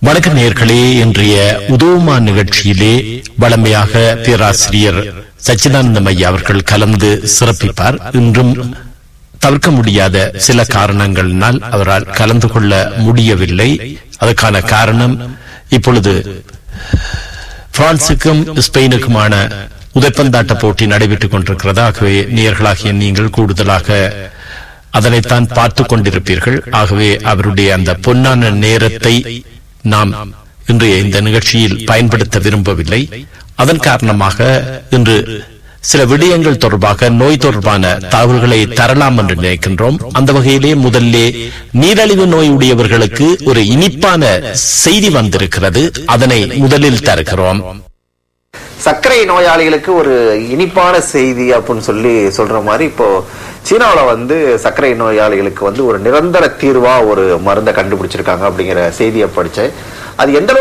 வணக்கம் நேயர்களே, இன்றைய உதவுமா நிகழ்ச்சியிலே வளமையாக பேராசிரியர் சச்சிதானந்தம் ஐயா அவர்கள் கலந்து சிறப்பிப்பார். இன்றும் தவிர்க்க முடியாத சில காரணங்களினால் அவரால் கலந்து கொள்ள முடியவில்லை. அதற்கான காரணம், இப்பொழுது பிரான்சுக்கும் ஸ்பெயினுக்குமான உதைப்பந்தாட்ட போட்டி நடைபெற்றுக் கொண்டிருக்கிறது. ஆகவே நேயர்களாகிய நீங்கள் கூடுதலாக அதனைத்தான் பார்த்து கொண்டிருப்பீர்கள். ஆகவே அவருடைய அந்த பொன்னான நேரத்தை நாம் இன்றைய இந்த நிகழ்ச்சியில் பயன்படுத்த விரும்பவில்லை. அதன் காரணமாக இன்று சில விடயங்கள் தொடர்பாக, நோய் தொடர்பான தகவல்களை தரலாம் என்று நினைக்கின்றோம். அந்த வகையிலே முதல்லே நீரிழிவு நோய் உடையவர்களுக்கு ஒரு இனிப்பான செய்தி வந்திருக்கிறது. அதனை முதலில் தருகிறோம். சர்க்கரை நோயாளிகளுக்கு ஒரு இனிப்பான செய்தி அப்படின்னு சொல்ற மாதிரி, இப்போ சீனாவில் சர்க்கரை நோயாளிகளுக்கு ஒரு நிரந்தர தீர்வா ஒரு மருந்தை கண்டுபிடிச்சிருக்காங்க அப்படிங்கிற செய்தியை படிச்சேன். அது எந்த